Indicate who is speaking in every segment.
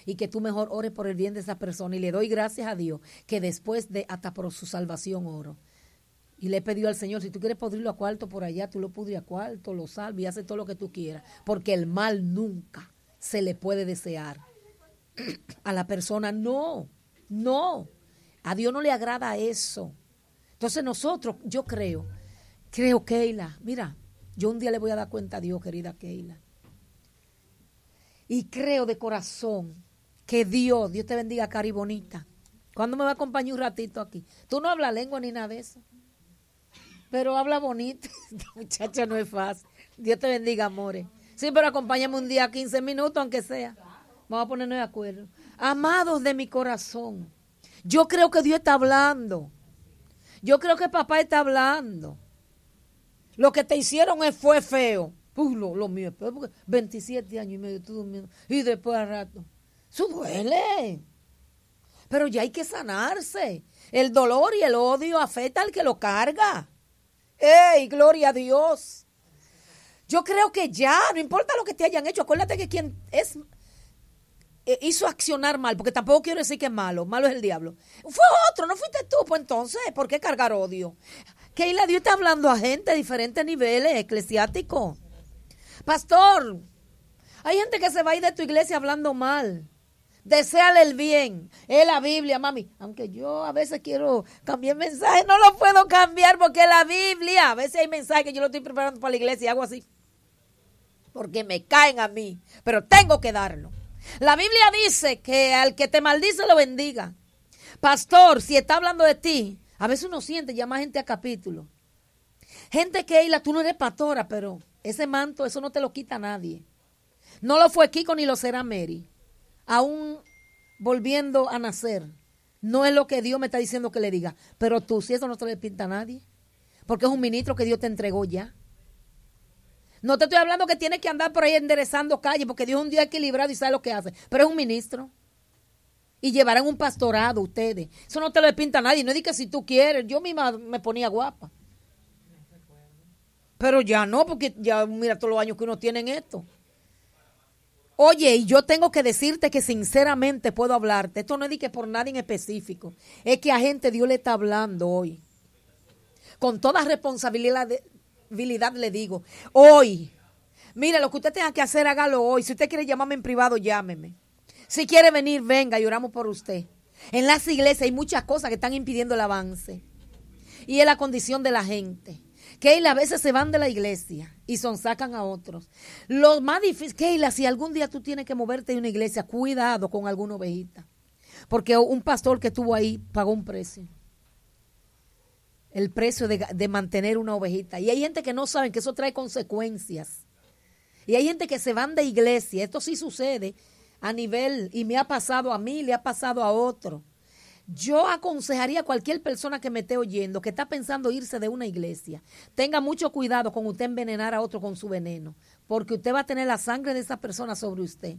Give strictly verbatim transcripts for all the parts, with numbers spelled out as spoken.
Speaker 1: y que tú mejor ores por el bien de esa persona. Y le doy gracias a Dios que después de hasta por su salvación oro. Y le he pedido al Señor, si tú quieres pudrirlo a cuarto por allá, tú lo pudres a cuarto, lo salvas y haces todo lo que tú quieras. Porque el mal nunca se le puede desear a la persona. No, no. A Dios no le agrada eso. Entonces nosotros, yo creo, creo, Keila, mira, yo un día le voy a dar cuenta a Dios, querida Keila. Y creo de corazón que Dios, Dios te bendiga, Cari bonita. ¿Cuándo me va a acompañar un ratito aquí? Tú no hablas lengua ni nada de eso. Pero habla bonito. Esta muchacha no es fácil. Dios te bendiga, amores. Sí, pero acompáñame un día, quince minutos, aunque sea. Vamos a ponernos de acuerdo. Amados de mi corazón, yo creo que Dios está hablando. Yo creo que papá está hablando. Lo que te hicieron fue feo. Uy, lo, lo mío es peor, porque veintisiete años y medio tú durmiendo. Y después al rato. Eso duele. Pero ya hay que sanarse. El dolor y el odio afecta al que lo carga. ¡Ey, gloria a Dios! Yo creo que ya, no importa lo que te hayan hecho, acuérdate que quien es eh, hizo accionar mal, porque tampoco quiero decir que es malo, malo es el diablo. Fue otro, no fuiste tú, pues entonces, ¿por qué cargar odio? Keila, Dios está hablando a gente de diferentes niveles eclesiásticos. Pastor, hay gente que se va a ir de tu iglesia hablando mal. Deséale el bien. Es la Biblia, mami. Aunque yo a veces quiero cambiar mensaje, no lo puedo cambiar porque es la Biblia. A veces hay mensajes que yo lo estoy preparando para la iglesia y hago así. Porque me caen a mí. Pero tengo que darlo. La Biblia dice que al que te maldice lo bendiga. Pastor, si está hablando de ti, a veces uno siente llama gente a capítulo. Gente que, Eila, tú no eres pastora, pero ese manto, eso no te lo quita nadie. No lo fue Kiko ni lo será Mary. Aún volviendo a nacer, no es lo que Dios me está diciendo que le diga, pero tú, si eso no te le pinta a nadie, porque es un ministro que Dios te entregó ya. No te estoy hablando que tienes que andar por ahí enderezando calles, porque Dios es un Dios equilibrado y sabe lo que hace, pero es un ministro. Y llevarán un pastorado ustedes. Eso no te lo pinta a nadie, no es de que si tú quieres, yo misma me ponía guapa. Pero ya no, porque ya mira todos los años que uno tiene en esto. Oye, y yo tengo que decirte que sinceramente puedo hablarte. Esto no es de que por nadie en específico. Es que a gente Dios le está hablando hoy. Con toda responsabilidad le digo, hoy, mira, lo que usted tenga que hacer, hágalo hoy. Si usted quiere llamarme en privado, llámeme. Si quiere venir, venga y oramos por usted. En las iglesias hay muchas cosas que están impidiendo el avance. Y es la condición de la gente. Keila, a veces se van de la iglesia y son sacan a otros. Lo más difícil, Keila, si algún día tú tienes que moverte de una iglesia, cuidado con alguna ovejita. Porque un pastor que estuvo ahí pagó un precio. El precio de, de mantener una ovejita. Y hay gente que no sabe que eso trae consecuencias. Y hay gente que se van de iglesia. Esto sí sucede a nivel, y me ha pasado a mí, le ha pasado a otro. Yo aconsejaría a cualquier persona que me esté oyendo, que está pensando irse de una iglesia, tenga mucho cuidado con usted envenenar a otro con su veneno, porque usted va a tener la sangre de esa persona sobre usted.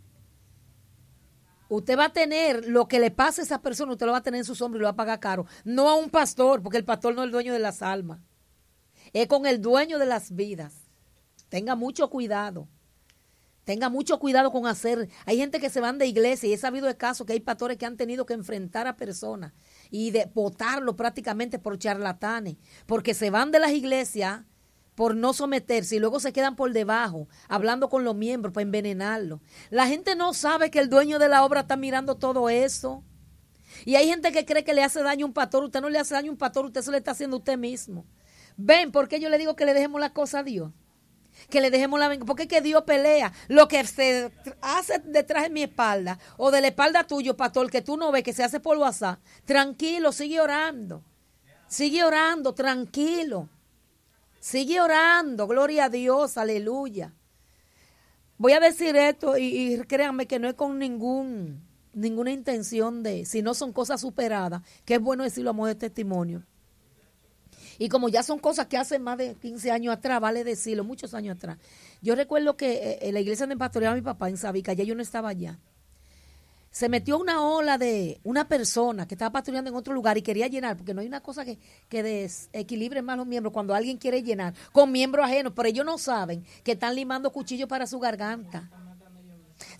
Speaker 1: Usted va a tener lo que le pase a esa persona, usted lo va a tener en sus hombros y lo va a pagar caro. No a un pastor, porque el pastor no es el dueño de las almas. Es con el dueño de las vidas. Tenga mucho cuidado. Tenga mucho cuidado con hacer. Hay gente que se van de iglesia y he sabido de casos que hay pastores que han tenido que enfrentar a personas y de botarlo prácticamente por charlatanes, porque se van de las iglesias por no someterse y luego se quedan por debajo hablando con los miembros para envenenarlo. La gente no sabe que el dueño de la obra está mirando todo eso. Y hay gente que cree que le hace daño a un pastor. Usted no le hace daño a un pastor, usted se lo está haciendo a usted mismo. Ven, ¿por qué yo le digo que le dejemos la cosa a Dios? Que le dejemos la venganza, porque es que Dios pelea. Lo que se hace detrás de mi espalda o de la espalda tuyo, pastor, que tú no ves, que se hace por WhatsApp, tranquilo, sigue orando. Sigue orando, tranquilo. Sigue orando, gloria a Dios, aleluya. Voy a decir esto y, y créanme que no es con ningún ninguna intención de, si no son cosas superadas, que es bueno decirlo a modo de testimonio. Y como ya son cosas que hace más de quince años atrás, vale decirlo, muchos años atrás. Yo recuerdo que en la iglesia donde pastoreaba mi papá en Sabica, ya yo no estaba allá. Se metió una ola de una persona que estaba pastoreando en otro lugar y quería llenar, porque no hay una cosa que, que desequilibre más los miembros cuando alguien quiere llenar con miembros ajenos, pero ellos no saben que están limando cuchillos para su garganta.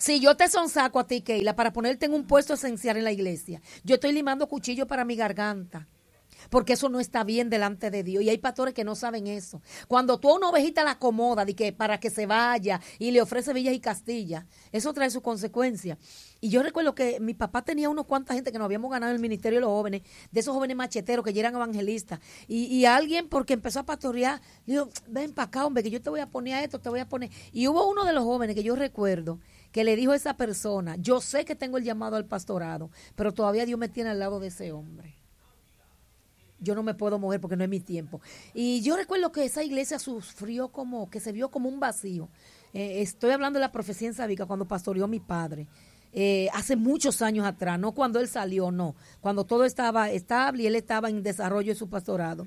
Speaker 1: Si yo te sonsaco a ti, Keila, para ponerte en un puesto esencial en la iglesia, yo estoy limando cuchillo para mi garganta. Porque eso no está bien delante de Dios. Y hay pastores que no saben eso. Cuando tú a una ovejita la acomodas de que para que se vaya y le ofrece villas y castillas, eso trae sus consecuencias. Y yo recuerdo que mi papá tenía unos cuantas gente que nos habíamos ganado en el ministerio de los jóvenes, de esos jóvenes macheteros que ya eran evangelistas. Y, y alguien, porque empezó a pastorear, dijo, ven para acá, hombre, que yo te voy a poner a esto, te voy a poner. Y hubo uno de los jóvenes que yo recuerdo que le dijo a esa persona, yo sé que tengo el llamado al pastorado, pero todavía Dios me tiene al lado de ese hombre. Yo no me puedo mover porque no es mi tiempo. Y yo recuerdo que esa iglesia sufrió como, que se vio como un vacío. Eh, estoy hablando de la profecía en Sabica cuando pastoreó mi padre. Eh, hace muchos años atrás, no cuando él salió, no. Cuando todo estaba estable y él estaba en desarrollo de su pastorado.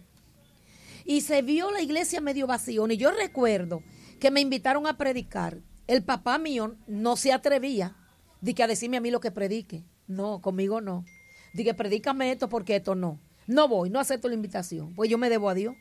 Speaker 1: Y se vio la iglesia medio vacío. Y yo recuerdo que me invitaron a predicar. El papá mío no se atrevía de que a decirme a mí lo que predique. No, conmigo no. Dije, predícame esto porque esto no. No voy, no acepto la invitación, pues yo me debo a Dios.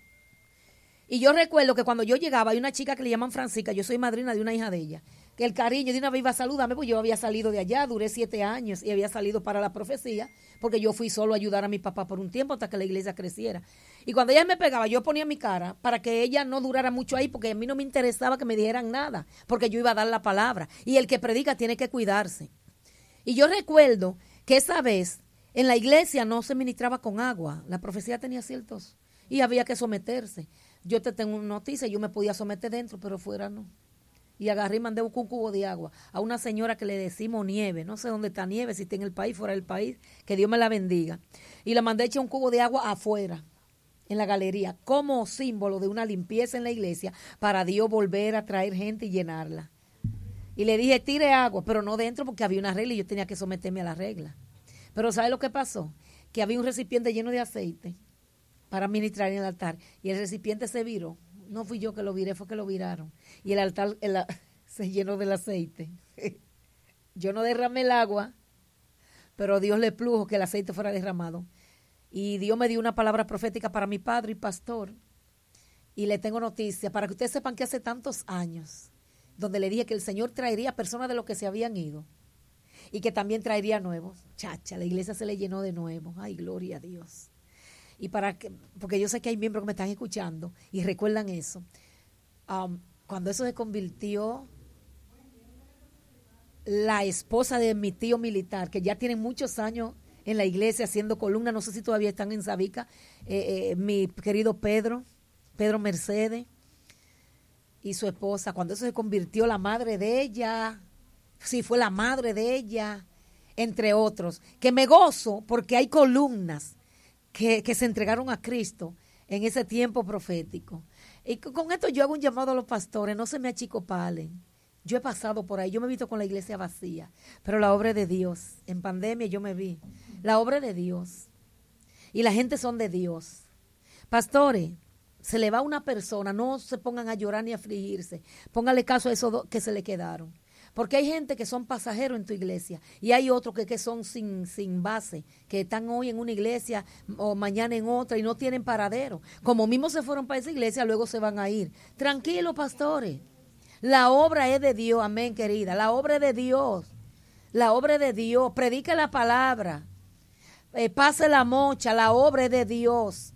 Speaker 1: Y yo recuerdo que cuando yo llegaba, hay una chica que le llaman Francisca, yo soy madrina de una hija de ella, que el cariño de una vez iba a saludarme, pues yo había salido de allá, duré siete años y había salido para la profecía, porque yo fui solo a ayudar a mi papá por un tiempo hasta que la iglesia creciera. Y cuando ella me pegaba, yo ponía mi cara para que ella no durara mucho ahí, porque a mí no me interesaba que me dijeran nada, porque yo iba a dar la palabra. Y el que predica tiene que cuidarse. Y yo recuerdo que esa vez en la iglesia no se ministraba con agua. La profecía tenía ciertos y había que someterse. Yo te tengo una noticia, yo me podía someter dentro, pero fuera no. Y agarré y mandé un cubo de agua a una señora que le decimos Nieve. No sé dónde está Nieve, si está en el país, fuera del país. Que Dios me la bendiga. Y la mandé echar un cubo de agua afuera, en la galería, como símbolo de una limpieza en la iglesia para Dios volver a traer gente y llenarla. Y le dije, tire agua, pero no dentro porque había una regla y yo tenía que someterme a la regla. Pero ¿sabe lo que pasó? Que había un recipiente lleno de aceite para ministrar en el altar y el recipiente se viró. No fui yo que lo viré, fue que lo viraron. Y el altar el, se llenó del aceite. Yo no derramé el agua, pero Dios le plujo que el aceite fuera derramado. Y Dios me dio una palabra profética para mi padre y pastor. Y le tengo noticia para que ustedes sepan que hace tantos años, donde le dije que el Señor traería personas de los que se habían ido. Y que también traería nuevos. Chacha, la iglesia se le llenó de nuevo. Ay, gloria a Dios. Y para que, porque yo sé que hay miembros que me están escuchando y recuerdan eso. Um, cuando eso se convirtió, la esposa de mi tío militar, que ya tiene muchos años en la iglesia haciendo columna, no sé si todavía están en Sabica, eh, eh, mi querido Pedro, Pedro Mercedes, y su esposa, cuando eso se convirtió, la madre de ella, sí, fue la madre de ella, entre otros, que me gozo porque hay columnas que, que se entregaron a Cristo en ese tiempo profético. Y con esto yo hago un llamado a los pastores, no se me achicopalen. Yo he pasado por ahí, yo me he visto con la iglesia vacía, pero la obra de Dios, en pandemia yo me vi, la obra de Dios, y la gente son de Dios. Pastores, se le va a una persona, no se pongan a llorar ni a afligirse, póngale caso a esos dos que se le quedaron. Porque hay gente que son pasajeros en tu iglesia y hay otros que, que son sin, sin base, que están hoy en una iglesia o mañana en otra y no tienen paradero. Como mismo se fueron para esa iglesia, luego se van a ir. Tranquilos, pastores. La obra es de Dios, amén, querida. La obra es de Dios. La obra es de Dios. Predica la palabra. Eh, pase la mocha. La obra es de Dios.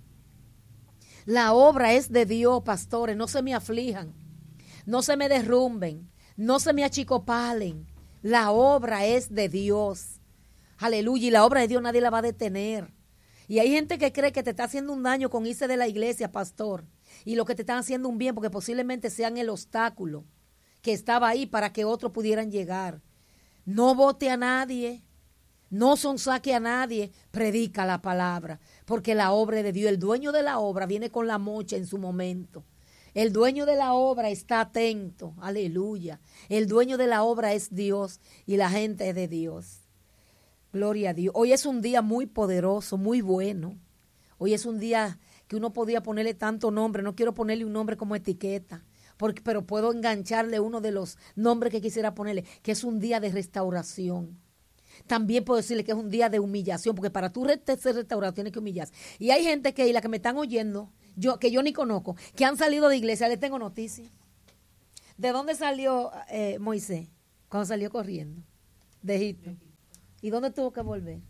Speaker 1: La obra es de Dios, pastores. No se me aflijan. No se me derrumben. No se me achicopalen. La obra es de Dios. Aleluya. Y la obra de Dios nadie la va a detener. Y hay gente que cree que te está haciendo un daño con irse de la iglesia, pastor. Y lo que te están haciendo un bien porque posiblemente sean el obstáculo que estaba ahí para que otros pudieran llegar. No vote a nadie. No sonsaque a nadie. Predica la palabra. Porque la obra es de Dios. El dueño de la obra viene con la mocha en su momento. El dueño de la obra está atento, aleluya. El dueño de la obra es Dios y la gente es de Dios. Gloria a Dios. Hoy es un día muy poderoso, muy bueno. Hoy es un día que uno podía ponerle tanto nombre. No quiero ponerle un nombre como etiqueta, porque, pero puedo engancharle uno de los nombres que quisiera ponerle, que es un día de restauración. También puedo decirle que es un día de humillación, porque para tú ser restaurado tienes que humillarse. Y hay gente que, y la que me están oyendo, yo que yo ni conozco, que han salido de iglesia, les tengo noticias. ¿De dónde salió eh, Moisés? Cuando salió corriendo de Egipto. ¿Y dónde tuvo que volver?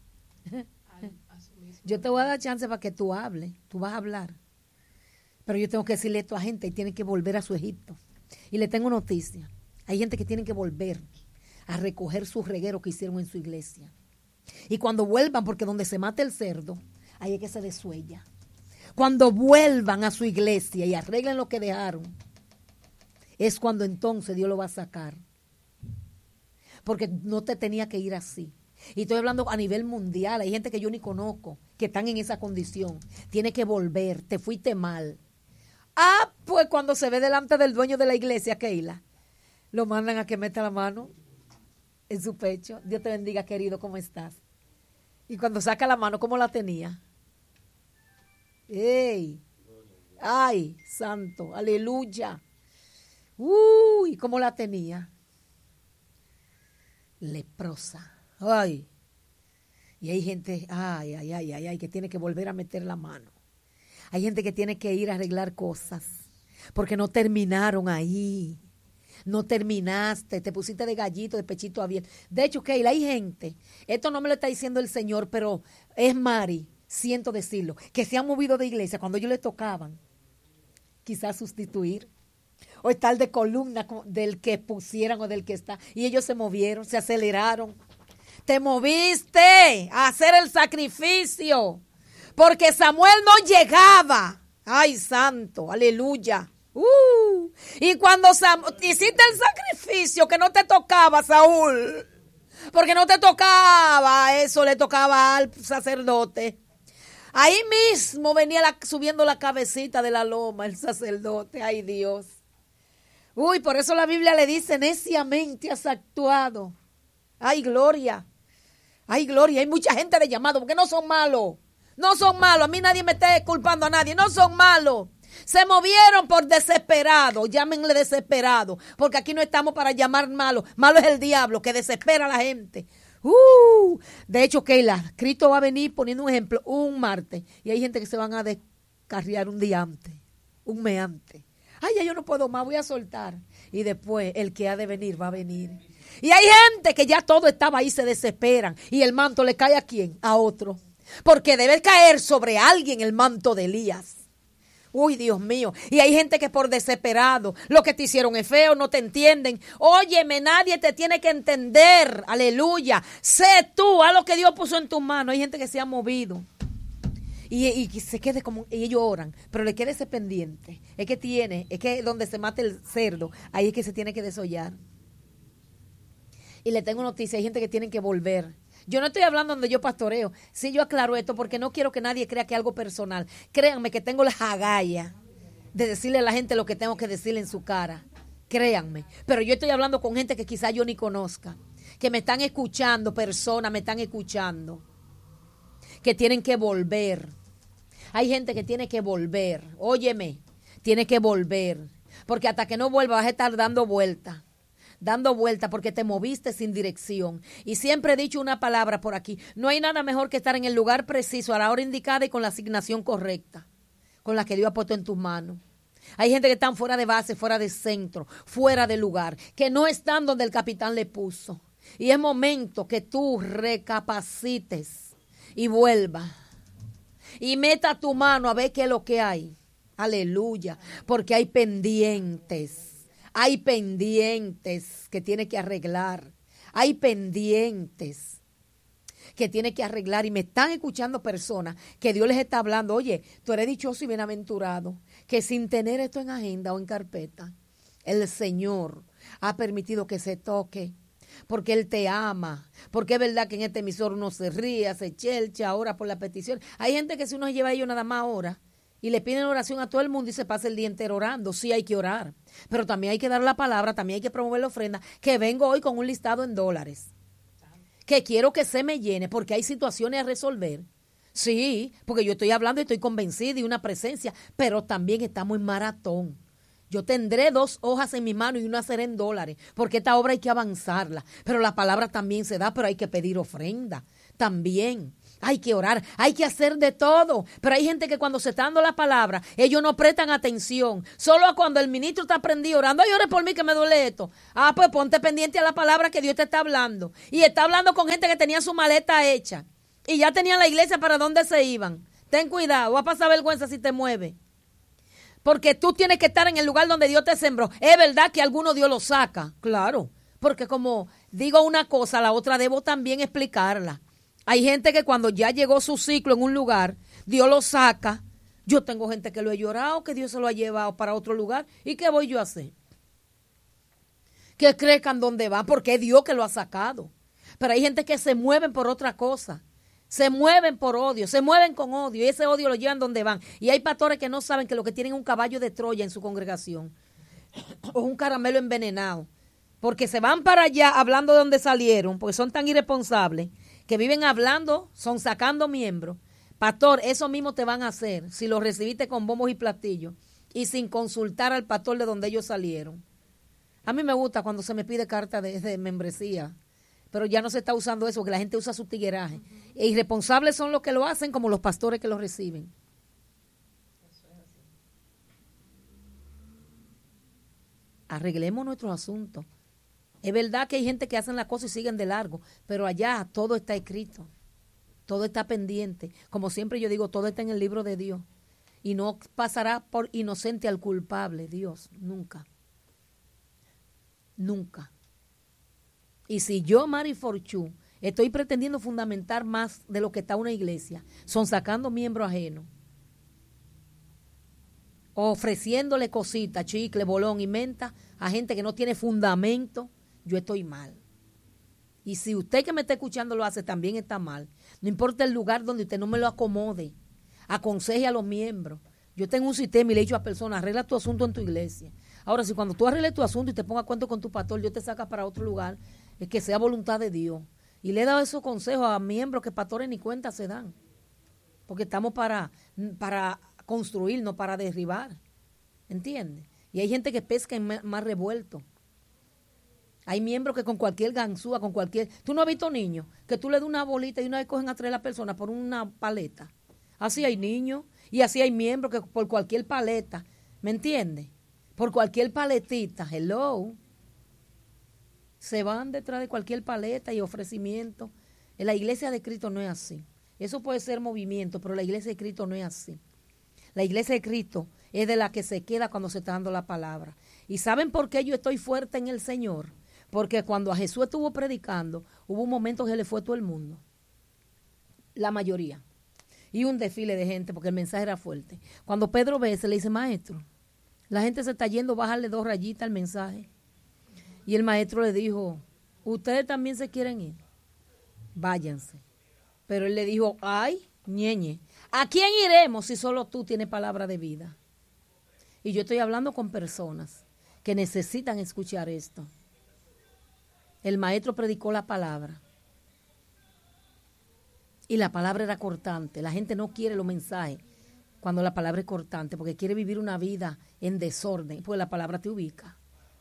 Speaker 1: Yo te voy a dar chance para que tú hables. Tú vas a hablar. Pero yo tengo que decirle esto a gente y tienen que volver a su Egipto. Y le tengo noticia. Hay gente que tiene que volver a recoger sus regueros que hicieron en su iglesia. Y cuando vuelvan, porque donde se mata el cerdo, ahí es que se desuella. Cuando vuelvan a su iglesia y arreglen lo que dejaron, es cuando entonces Dios lo va a sacar. Porque no te tenía que ir así. Y estoy hablando a nivel mundial. Hay gente que yo ni conozco que están en esa condición. Tiene que volver. Te fuiste mal. Ah, pues cuando se ve delante del dueño de la iglesia, Keila, lo mandan a que meta la mano en su pecho. Dios te bendiga, querido, ¿cómo estás? Y cuando saca la mano, ¿cómo la tenía? ¡Ey! ¡Ay, santo! ¡Aleluya! ¡Uy! ¿Cómo la tenía? Leprosa. ¡Ay! Y hay gente, ay, ay, ay, ay, ay, que tiene que volver a meter la mano. Hay gente que tiene que ir a arreglar cosas porque no terminaron ahí. No terminaste, te pusiste de gallito, de pechito abierto. De hecho, Keila, hay gente, esto no me lo está diciendo el Señor, pero es Mari, siento decirlo, que se han movido de iglesia cuando ellos le tocaban, quizás sustituir, o estar de columna del que pusieran o del que está, y ellos se movieron, se aceleraron. Te moviste a hacer el sacrificio, porque Samuel no llegaba. Ay, santo, aleluya. Uh, y cuando Sam, hiciste el sacrificio que no te tocaba, Saúl, porque no te tocaba, eso le tocaba al sacerdote. Ahí mismo venía la, subiendo la cabecita de la loma el sacerdote. Ay, Dios. Uy, por eso la Biblia le dice, neciamente has actuado. Ay, gloria. Ay, gloria. Hay mucha gente de llamado porque no son malos. No son malos. A mí nadie me está culpando a nadie. No son malos. Se movieron por desesperado, llámenle desesperado, porque aquí no estamos para llamar malo. Malo es el diablo que desespera a la gente. Uh, de hecho, Keila, Cristo va a venir, poniendo un ejemplo, un martes, y hay gente que se van a descarriar un día antes, un mes antes. Ay, ya yo no puedo más, voy a soltar. Y después el que ha de venir va a venir. Y hay gente que ya todo estaba ahí, se desesperan, y el manto le cae ¿a quién? A otro. Porque debe caer sobre alguien el manto de Elías. Uy, Dios mío. Y hay gente que por desesperado, lo que te hicieron es feo, no te entienden. Óyeme, nadie te tiene que entender. Aleluya. Sé tú, haz lo que Dios puso en tus manos. Hay gente que se ha movido. Y, y se quede como, y ellos oran, pero le queda ese pendiente. Es que tiene, es que donde se mate el cerdo, ahí es que se tiene que desollar. Y le tengo noticia, hay gente que tiene que volver. Yo no estoy hablando donde yo pastoreo. Sí, yo aclaro esto porque no quiero que nadie crea que es algo personal. Créanme que tengo la agallas de decirle a la gente lo que tengo que decirle en su cara. Créanme. Pero yo estoy hablando con gente que quizá yo ni conozca. Que me están escuchando, personas me están escuchando. Que tienen que volver. Hay gente que tiene que volver. Óyeme, tiene que volver. Porque hasta que no vuelva vas a estar dando vueltas. Dando vuelta porque te moviste sin dirección. Y siempre he dicho una palabra por aquí. No hay nada mejor que estar en el lugar preciso, a la hora indicada y con la asignación correcta, con la que Dios ha puesto en tus manos. Hay gente que están fuera de base, fuera de centro, fuera de lugar, que no están donde el capitán le puso. Y es momento que tú recapacites y vuelvas. Y meta tu mano a ver qué es lo que hay. Aleluya. Porque hay pendientes. Hay pendientes que tiene que arreglar. Hay pendientes que tiene que arreglar. Y me están escuchando personas que Dios les está hablando. Oye, tú eres dichoso y bienaventurado que sin tener esto en agenda o en carpeta, el Señor ha permitido que se toque. Porque Él te ama. Porque es verdad que en este emisor uno se ríe, se chelcha, ora por la petición. Hay gente que si uno lleva a ellos nada más ora y le piden oración a todo el mundo y se pasa el día entero orando. Sí, hay que orar. Pero también hay que dar la palabra, también hay que promover la ofrenda. Que vengo hoy con un listado en dólares. Que quiero que se me llene porque hay situaciones a resolver. Sí, porque yo estoy hablando y estoy convencida y una presencia. Pero también estamos en maratón. Yo tendré dos hojas en mi mano y una será en dólares. Porque esta obra hay que avanzarla. Pero la palabra también se da, pero hay que pedir ofrenda. También. Hay que orar, hay que hacer de todo. Pero hay gente que cuando se está dando la palabra, ellos no prestan atención. Solo cuando el ministro está prendido orando, ay, ore por mí que me duele esto. Ah, pues ponte pendiente a la palabra que Dios te está hablando. Y está hablando con gente que tenía su maleta hecha. Y ya tenían la iglesia para dónde se iban. Ten cuidado, va a pasar vergüenza si te mueves. Porque tú tienes que estar en el lugar donde Dios te sembró. Es verdad que alguno Dios lo saca, claro. Porque como digo una cosa, la otra debo también explicarla. Hay gente que cuando ya llegó su ciclo en un lugar, Dios lo saca. Yo tengo gente que lo he llorado, que Dios se lo ha llevado para otro lugar. ¿Y qué voy yo a hacer? Que crezcan donde van, porque es Dios que lo ha sacado. Pero hay gente que se mueven por otra cosa. Se mueven por odio, se mueven con odio. Y ese odio lo llevan donde van. Y hay pastores que no saben que lo que tienen es un caballo de Troya en su congregación. O un caramelo envenenado. Porque se van para allá hablando de donde salieron, porque son tan irresponsables, que viven hablando, son sacando miembros. Pastor, eso mismo te van a hacer si los recibiste con bombos y platillos y sin consultar al pastor de donde ellos salieron. A mí me gusta cuando se me pide carta de, de membresía, pero ya no se está usando eso, porque la gente usa su tigueraje. E irresponsables son los que lo hacen, como los pastores que lo reciben. Arreglemos nuestros asuntos. Es verdad que hay gente que hacen las cosas y siguen de largo, pero allá todo está escrito, todo está pendiente. Como siempre yo digo, todo está en el libro de Dios. Y no pasará por inocente al culpable, Dios, nunca. Nunca. Y si yo, Mary Forchu, estoy pretendiendo fundamentar más de lo que está una iglesia, son sacando miembros ajenos, ofreciéndole cositas, chicle, bolón y menta a gente que no tiene fundamento, yo estoy mal. Y si usted que me está escuchando lo hace, también está mal. No importa el lugar donde usted no me lo acomode, aconseje a los miembros. Yo tengo un sistema y le he dicho a personas, arregla tu asunto en tu iglesia. Ahora, si cuando tú arregles tu asunto y te pongas cuento con tu pastor, Dios te saca para otro lugar, es que sea voluntad de Dios. Y le he dado esos consejos a miembros que pastores ni cuenta se dan. Porque estamos para, para construir, no para derribar. ¿Entiendes? Y hay gente que pesca en más revuelto. Hay miembros que con cualquier ganzúa, con cualquier... Tú no has visto niños que tú le das una bolita y una vez cogen a traer a la persona por una paleta. Así hay niños y así hay miembros que por cualquier paleta, ¿me entiendes? Por cualquier paletita, hello, se van detrás de cualquier paleta y ofrecimiento. En la iglesia de Cristo no es así. Eso puede ser movimiento, pero la iglesia de Cristo no es así. La iglesia de Cristo es de la que se queda cuando se está dando la palabra. ¿Y saben por qué yo estoy fuerte en el Señor? Porque cuando a Jesús estuvo predicando, hubo un momento que se le fue todo el mundo. La mayoría. Y un desfile de gente, porque el mensaje era fuerte. Cuando Pedro ve, se le dice, maestro, la gente se está yendo, bájale dos rayitas al mensaje. Y el maestro le dijo, ¿ustedes también se quieren ir? Váyanse. Pero él le dijo, ay, ñeñe, ¿a quién iremos si solo tú tienes palabra de vida? Y yo estoy hablando con personas que necesitan escuchar esto. El maestro predicó la palabra. Y la palabra era cortante. La gente no quiere los mensajes cuando la palabra es cortante, porque quiere vivir una vida en desorden, porque la palabra te ubica.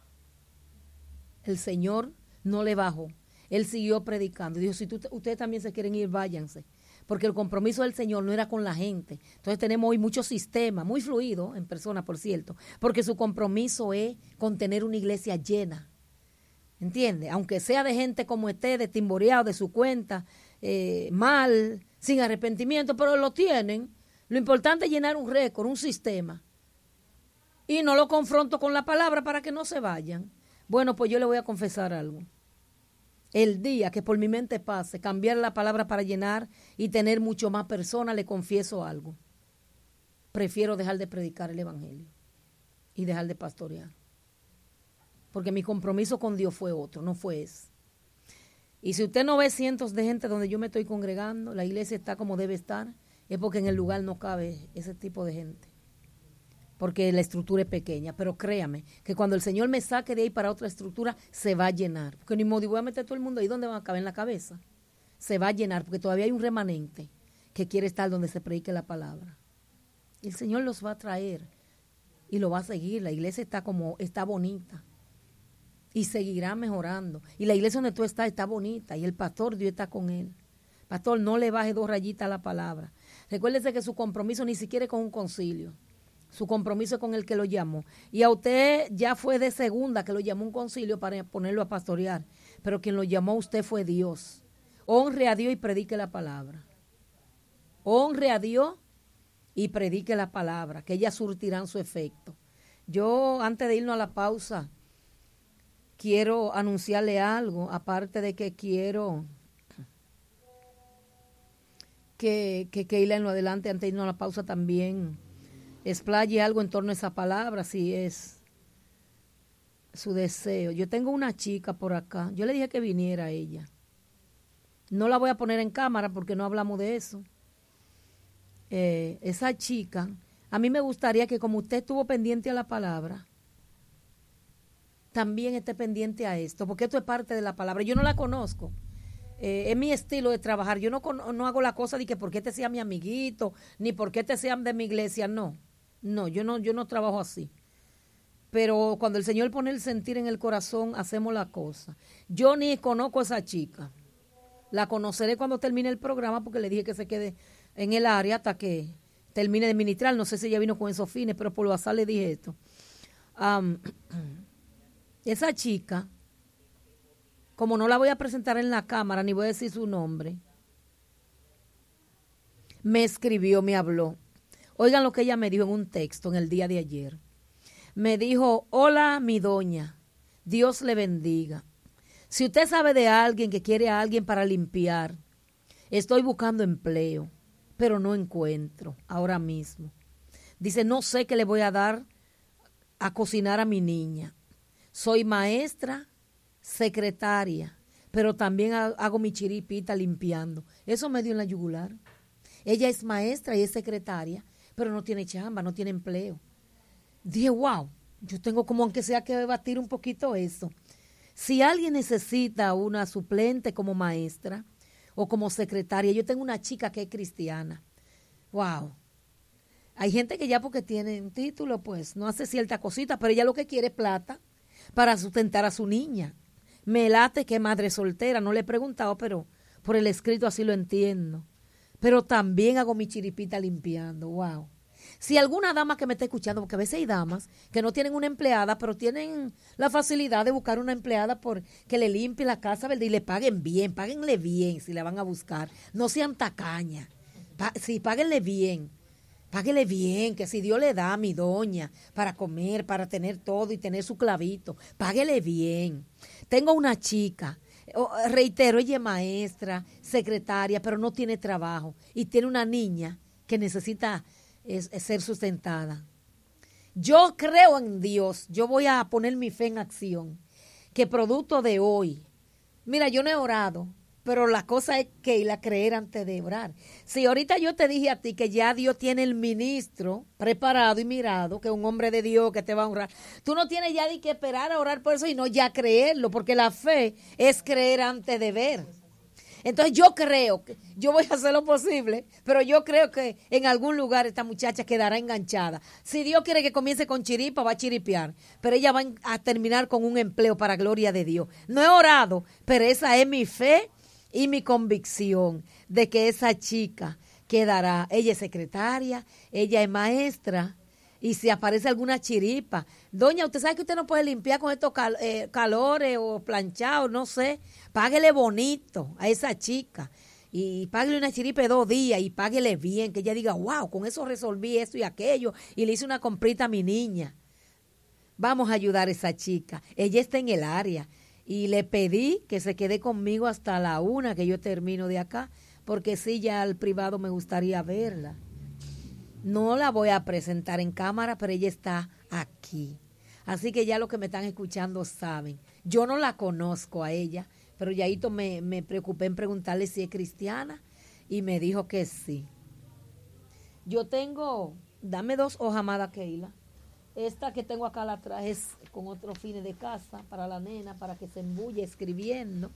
Speaker 1: El Señor no le bajó. Él siguió predicando. Dijo, si tú, ustedes también se quieren ir, váyanse. Porque el compromiso del Señor no era con la gente. Entonces tenemos hoy muchos sistemas, muy fluidos en persona, por cierto, porque su compromiso es con tener una iglesia llena. ¿Entiende? Aunque sea de gente como esté, de timboreado, de su cuenta, eh, mal, sin arrepentimiento, pero lo tienen. Lo importante es llenar un récord, un sistema. Y no lo confronto con la palabra para que no se vayan. Bueno, pues yo le voy a confesar algo. El día que por mi mente pase, cambiar la palabra para llenar y tener mucho más personas, le confieso algo. Prefiero dejar de predicar el evangelio y dejar de pastorear. Porque mi compromiso con Dios fue otro, no fue ese. Y si usted no ve cientos de gente donde yo me estoy congregando, la iglesia está como debe estar, es porque en el lugar no cabe ese tipo de gente. Porque la estructura es pequeña. Pero créame, que cuando el Señor me saque de ahí para otra estructura, se va a llenar. Porque ni modo voy a meter todo el mundo ahí donde va a caber en la cabeza. Se va a llenar, porque todavía hay un remanente que quiere estar donde se predique la palabra. Y el Señor los va a traer y lo va a seguir. La iglesia está como, está bonita. Y seguirá mejorando. Y la iglesia donde tú estás está bonita. Y el pastor, Dios está con él. Pastor, no le baje dos rayitas a la palabra. Recuérdese que su compromiso ni siquiera es con un concilio. Su compromiso es con el que lo llamó. Y a usted ya fue de segunda que lo llamó un concilio para ponerlo a pastorear. Pero quien lo llamó a usted fue Dios. Honre a Dios y predique la palabra. Honre a Dios y predique la palabra, que ellas surtirán su efecto. Yo, antes de irnos a la pausa, quiero anunciarle algo, aparte de que quiero que, que Keila en lo adelante, antes de irnos a la pausa, también explaye algo en torno a esa palabra, si es su deseo. Yo tengo una chica por acá, yo le dije que viniera ella. No la voy a poner en cámara porque no hablamos de eso. Eh, esa chica, a mí me gustaría que como usted estuvo pendiente a la palabra, también esté pendiente a esto, porque esto es parte de la palabra. Yo no la conozco, eh, es mi estilo de trabajar. Yo no, no hago la cosa de que porque este sea mi amiguito, ni porque este sea de mi iglesia, no. No, yo no, yo no trabajo así. Pero cuando el Señor pone el sentir en el corazón, hacemos la cosa. Yo ni conozco a esa chica. La conoceré cuando termine el programa porque le dije que se quede en el área hasta que termine de ministrar. No sé si ella vino con esos fines, pero por WhatsApp le dije esto. Um, esa chica, como no la voy a presentar en la cámara, ni voy a decir su nombre, me escribió, me habló. Oigan lo que ella me dijo en un texto en el día de ayer. Me dijo, hola mi doña, Dios le bendiga. Si usted sabe de alguien que quiere a alguien para limpiar, estoy buscando empleo, pero no encuentro ahora mismo. Dice, no sé qué le voy a dar a cocinar a mi niña. Soy maestra, secretaria, pero también hago mi chiripita limpiando. Eso me dio en la yugular. Ella es maestra y es secretaria, pero no tiene chamba, no tiene empleo. Dije, wow, yo tengo como aunque sea que debatir un poquito eso. Si alguien necesita una suplente como maestra o como secretaria, yo tengo una chica que es cristiana. Wow. Hay gente que ya porque tiene un título, pues no hace cierta cosita, pero ella lo que quiere es plata para sustentar a su niña. Me late que es madre soltera, no le he preguntado, pero por el escrito así lo entiendo. Pero también hago mi chiripita limpiando, wow. Si alguna dama que me está escuchando, porque a veces hay damas que no tienen una empleada, pero tienen la facilidad de buscar una empleada por que le limpie la casa, ¿verdad? Y le paguen bien, páguenle bien si la van a buscar. No sean tacañas. Pa- sí, páguenle bien. Páguenle bien, que si Dios le da a mi doña para comer, para tener todo y tener su clavito, páguele bien. Tengo una chica, oh, reitero, ella es maestra, secretaria, pero no tiene trabajo y tiene una niña que necesita es, es ser sustentada. Yo creo en Dios, yo voy a poner mi fe en acción, que producto de hoy, mira, yo no he orado, pero la cosa es que la creer antes de orar. Si ahorita yo te dije a ti que ya Dios tiene el ministro preparado y mirado, que es un hombre de Dios que te va a honrar, tú no tienes ya de que esperar a orar por eso y no ya creerlo, porque la fe es creer antes de ver. Entonces yo creo, que yo voy a hacer lo posible, pero yo creo que en algún lugar esta muchacha quedará enganchada. Si Dios quiere que comience con chiripa, va a chiripear, pero ella va a terminar con un empleo para gloria de Dios. No he orado, pero esa es mi fe y mi convicción de que esa chica quedará. Ella es secretaria, ella es maestra. Y si aparece alguna chiripa, doña, usted sabe que usted no puede limpiar con estos cal, eh, calores o planchados, no sé, páguele bonito a esa chica y páguele una chiripa de dos días y páguele bien, que ella diga, wow, con eso resolví esto y aquello y le hice una comprita a mi niña. Vamos a ayudar a esa chica, ella está en el área y le pedí que se quede conmigo hasta la una que yo termino de acá, porque sí, ya al privado me gustaría verla. No la voy a presentar en cámara, pero ella está aquí. Así que ya los que me están escuchando saben. Yo no la conozco a ella, pero Yaito me, me preocupé en preguntarle si es cristiana y me dijo que sí. Yo tengo, dame dos hojas, amada Keila. Esta que tengo acá la traje es con otros fines de casa para la nena, para que se embulle escribiendo.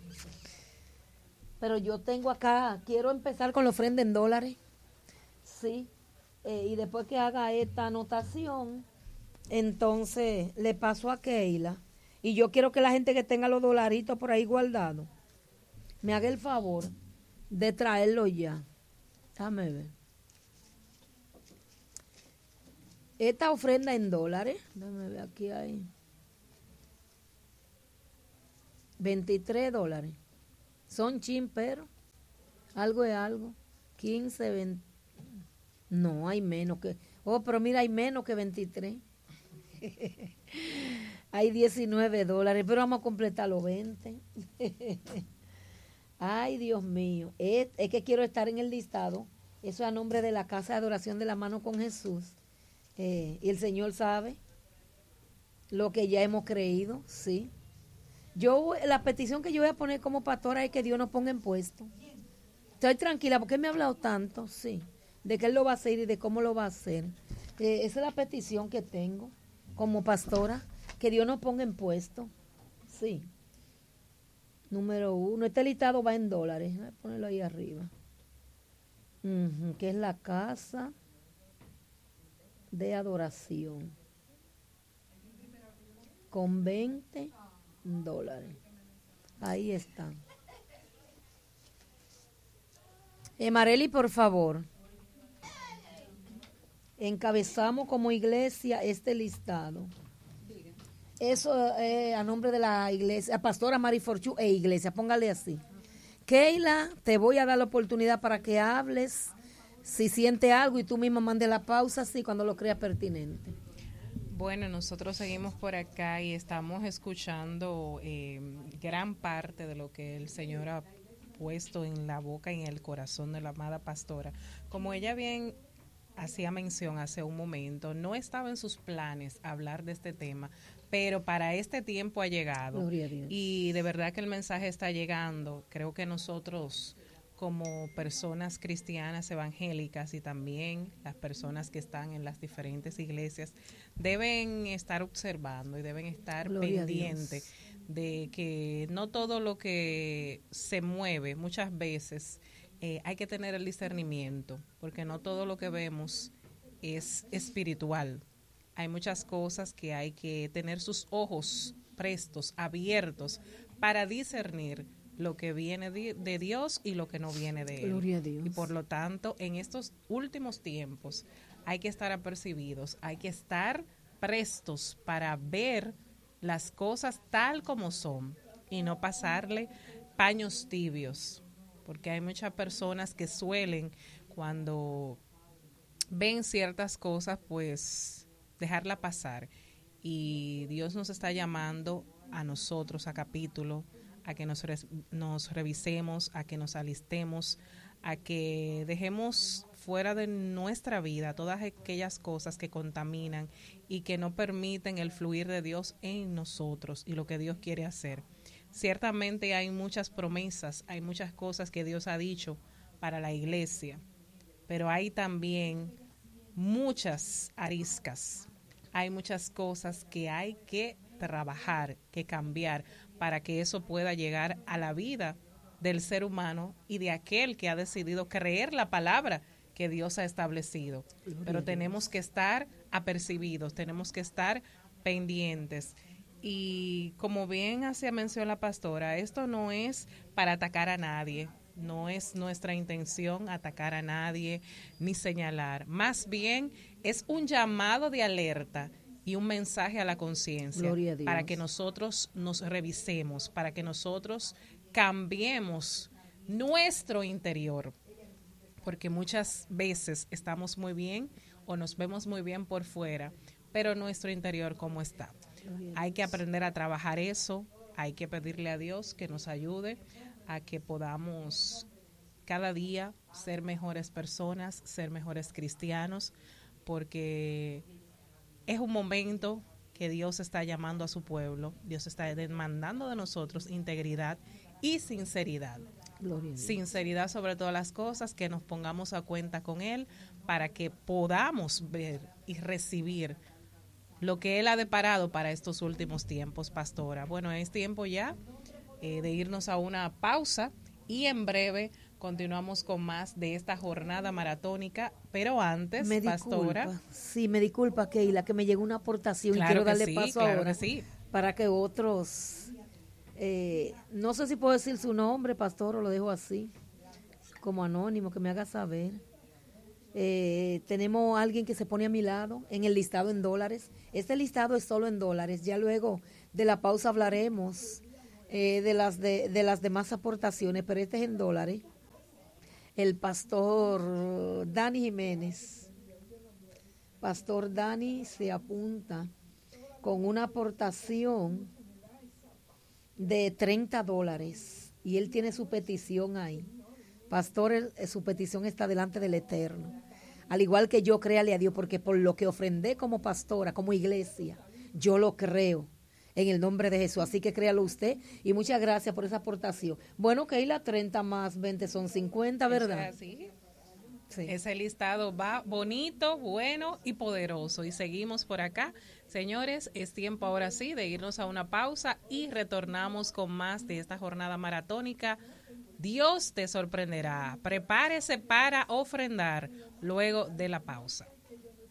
Speaker 1: Pero yo tengo acá, quiero empezar con la ofrenda en dólares. Sí. Eh, y después que haga esta anotación, entonces le paso a Keila. Y yo quiero que la gente que tenga los dolaritos por ahí guardados, me haga el favor de traerlo ya. Déjame ver. Esta ofrenda en dólares, déjame ver, aquí hay veintitrés dólares. Son chin, pero algo es algo. quince, veinte. No, hay menos que. Oh, pero mira, hay menos que veintitrés. Hay diecinueve dólares, pero vamos a completar los veinte. Ay, Dios mío. Es, es que quiero estar en el listado. Eso es a nombre de la Casa de Adoración de la Mano con Jesús. Eh, y el Señor sabe lo que ya hemos creído, sí. Yo, la petición que yo voy a poner como pastora es que Dios nos ponga en puesto. Estoy tranquila porque Él me ha hablado tanto, sí, de que Él lo va a hacer y de cómo lo va a hacer. Eh, esa es la petición que tengo como pastora, que Dios nos ponga en puesto, sí. Número uno, este listado va en dólares, voy a ponerlo ahí arriba. Uh-huh, que es la Casa de Adoración, con veinte dólares. Ahí están. Eh, Marely, por favor. Encabezamos como iglesia este listado. Eso es eh, a nombre de la iglesia, Pastora Mari Forchu e iglesia, póngale así. Keila, te voy a dar la oportunidad para que hables, si siente algo y tú misma mande la pausa, así cuando lo creas pertinente.
Speaker 2: Bueno, nosotros seguimos por acá y estamos escuchando eh, gran parte de lo que el Señor ha puesto en la boca y en el corazón de la amada pastora. Como ella bien hacía mención hace un momento, no estaba en sus planes hablar de este tema, pero para este tiempo ha llegado.
Speaker 1: Gloria a Dios.
Speaker 2: Y de verdad que el mensaje está llegando. Creo que nosotros, como personas cristianas evangélicas y también las personas que están en las diferentes iglesias, deben estar observando y deben estar
Speaker 1: Gloria
Speaker 2: pendientes de que no todo lo que se mueve, muchas veces eh, hay que tener el discernimiento, porque no todo lo que vemos es espiritual. Hay muchas cosas que hay que tener sus ojos prestos, abiertos, para discernir lo que viene de, de Dios y lo que no viene de Él.
Speaker 1: Gloria a Dios.
Speaker 2: Y por lo tanto, en estos últimos tiempos hay que estar apercibidos, hay que estar prestos para ver las cosas tal como son y no pasarle paños tibios, porque hay muchas personas que suelen, cuando ven ciertas cosas, pues dejarla pasar. Y Dios nos está llamando a nosotros a capítulo, a que nos, res, nos revisemos, a que nos alistemos, a que dejemos fuera de nuestra vida todas aquellas cosas que contaminan y que no permiten el fluir de Dios en nosotros y lo que Dios quiere hacer. Ciertamente hay muchas promesas, hay muchas cosas que Dios ha dicho para la iglesia, pero hay también muchas ariscas, hay muchas cosas que hay que trabajar, que cambiar para que eso pueda llegar a la vida del ser humano y de aquel que ha decidido creer la palabra que Dios ha establecido. Pero tenemos que estar apercibidos, tenemos que estar pendientes. Y como bien hacía mención la pastora, esto no es para atacar a nadie, no es nuestra intención atacar a nadie ni señalar. Más bien es un llamado de alerta y un mensaje a la conciencia para que nosotros nos revisemos, para que nosotros cambiemos nuestro interior, porque muchas veces estamos muy bien o nos vemos muy bien por fuera, pero nuestro interior, ¿cómo está? Hay que aprender a trabajar eso, hay que pedirle a Dios que nos ayude a que podamos cada día ser mejores personas, ser mejores cristianos, porque es un momento que Dios está llamando a su pueblo, Dios está demandando de nosotros integridad y sinceridad. Sinceridad sobre todas las cosas, que nos pongamos a cuenta con Él para que podamos ver y recibir lo que Él ha deparado para estos últimos tiempos, pastora. Bueno, es tiempo ya eh, de irnos a una pausa y en breve continuamos con más de esta jornada maratónica, pero antes,
Speaker 1: me
Speaker 2: pastora.
Speaker 1: Disculpa. Sí, me disculpa, Keila, que me llegó una aportación
Speaker 2: claro
Speaker 1: y quiero darle
Speaker 2: sí,
Speaker 1: paso
Speaker 2: claro
Speaker 1: ahora
Speaker 2: que sí.
Speaker 1: para que otros, eh, no sé si puedo decir su nombre, pastor, o lo dejo así. como anónimo, que me haga saber. Eh, tenemos a alguien que se pone a mi lado en el listado en dólares. Este listado es solo en dólares. Ya luego de la pausa hablaremos eh, de, las de, de las demás aportaciones, pero este es en dólares. El pastor Dani Jiménez. Pastor Dani se apunta con una aportación de treinta dólares y él tiene su petición ahí. Pastor, el, su petición está delante del Eterno. Al igual que yo, créale a Dios, porque por lo que ofrendé como pastora, como iglesia, yo lo creo en el nombre de Jesús. Así que créalo usted y muchas gracias por esa aportación. Bueno, que la treinta más veinte son cincuenta, ¿verdad?
Speaker 2: ¿Es así? Sí. Ese listado va bonito, bueno y poderoso. Y seguimos por acá. Señores, es tiempo ahora sí de irnos a una pausa y retornamos con más de esta jornada maratónica. Dios te sorprenderá. Prepárese para ofrendar luego de la pausa.